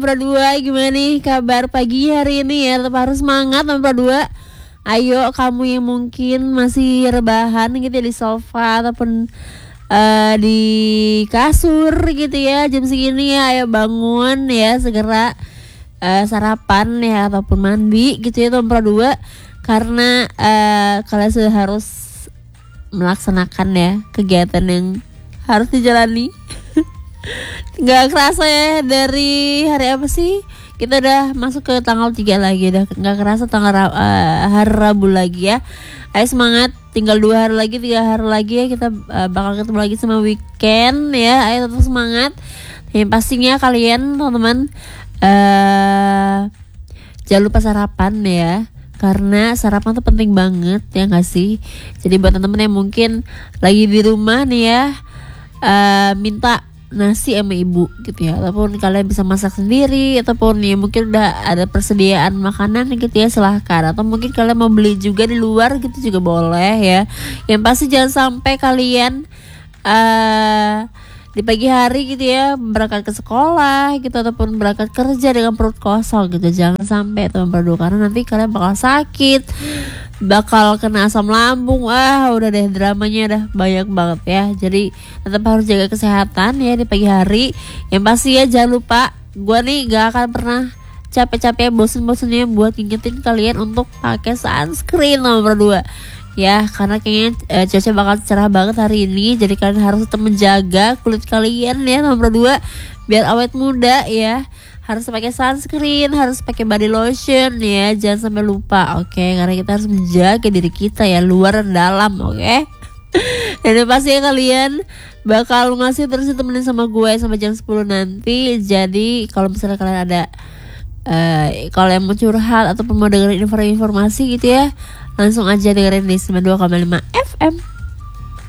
Berdua gimana nih kabar pagi hari ini ya? Tetap harus semangat berdua. Ayo kamu yang mungkin masih rebahan gitu ya di sofa ataupun di kasur gitu ya jam segini ya, ayo bangun ya segera sarapan ya ataupun mandi gitu ya berdua, karena kalian sudah harus melaksanakan ya kegiatan yang harus dijalani. Nggak kerasa ya dari hari apa sih? Kita udah masuk ke tanggal 3 lagi, udah nggak kerasa hari Rabu lagi ya. Ayo semangat, tinggal 2 hari lagi, 3 hari lagi ya kita bakal ketemu lagi sama weekend ya. Ayo tetap semangat. Yang pastinya kalian teman-teman jangan lupa sarapan ya, karena sarapan tuh penting banget ya nggak sih. Jadi buat teman-teman yang mungkin lagi di rumah nih ya, minta nasi sama ibu gitu ya, ataupun kalian bisa masak sendiri, ataupun ya mungkin udah ada persediaan makanan gitu ya, silahkan. Atau mungkin kalian mau beli juga di luar gitu juga boleh ya. Yang pasti jangan sampai kalian di pagi hari gitu ya berangkat ke sekolah gitu ataupun berangkat kerja dengan perut kosong gitu. Jangan sampai teman berdua, karena nanti kalian bakal sakit, bakal kena asam lambung. Udah deh, dramanya udah banyak banget ya. Jadi tetap harus jaga kesehatan ya di pagi hari. Yang pasti ya jangan lupa, gue nih gak akan pernah capek-capek bosen-bosennya buat ngingetin kalian untuk pakai sunscreen nomor 2 ya, karena kayaknya cuaca bakal cerah banget hari ini. Jadi kalian harus tetap menjaga kulit kalian ya nomor 2 biar awet muda ya. Harus pakai sunscreen, harus pakai body lotion ya, jangan sampai lupa, oke? Karena kita harus menjaga diri kita ya, luar dan dalam, oke? Dan pasti ya kalian bakal ngasih terus temenin sama gue sampai jam 10 nanti. Jadi kalau misalnya kalian ada kalau yang mau curhat ataupun mau dengerin informasi gitu ya, langsung aja dengerin di 92,5 FM.